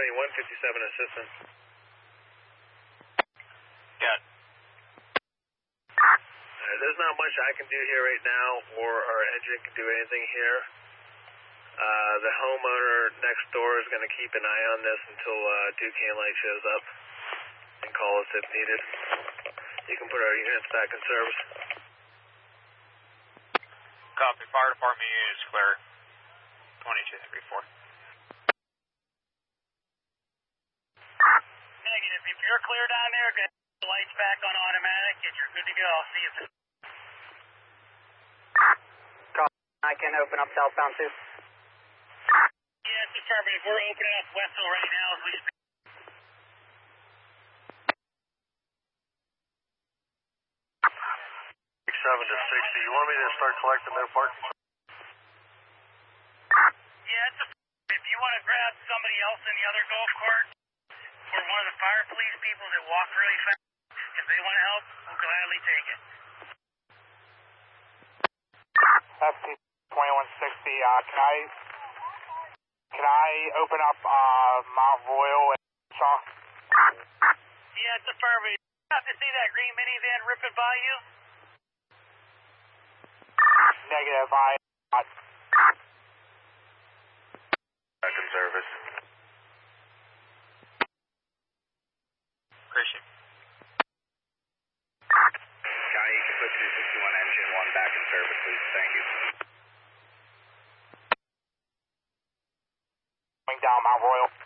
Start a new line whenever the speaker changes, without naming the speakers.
County 157 assistant.
Got it.
There's not much I can do here right now, or our engine can do anything here. The homeowner next door is going to keep an eye on this until Duquesne Light shows up and call us if needed. You can put our units back in service.
Copy. Fire department unit is clear. 2234.
Negative. If you're clear down there, get the lights back on automatic and you're good to go. I'll see you.
I can open up southbound too.
Yeah, it's affirmative. We're opening up Westfield right now as we speak.
7 to 60. You want me to start collecting their parking?
Yeah, it's if you want to grab somebody else in the other golf cart or one of the fire police people that walk really fast, if they want to help, we'll gladly take it.
FP 2160. Can I open up Mount Royal and Shaw?
Yeah, it's affirmative. You have to see that green minivan ripping by you?
Negative.
Back in service.
Appreciate it.
County, you can put 261 engine 1 back in service, please. Thank you.
Going down Mount Royal.